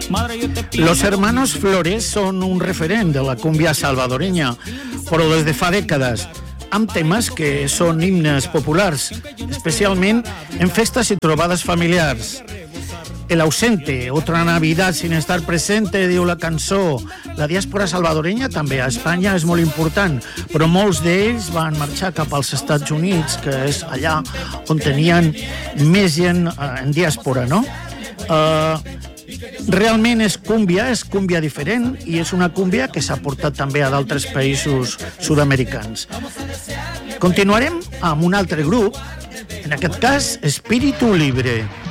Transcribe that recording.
Los hermanos Flores son un referent de la cumbia salvadoreña, però des de fa dècades, amb temes que són himnes populars, especialment en festes i trobades familiars. El ausente, otra Navidad sin estar presente, diu la cançó. La diàspora salvadoreña també a Espanya és molt important, però molts d'ells van marxar cap als Estats Units, que és allà on tenien més gent en diàspora, no? Realment és cúmbia diferent, i és una cúmbia que s'ha portat també a d'altres països sud-americans. Continuarem amb un altre grup, en aquest cas Espíritu Libre.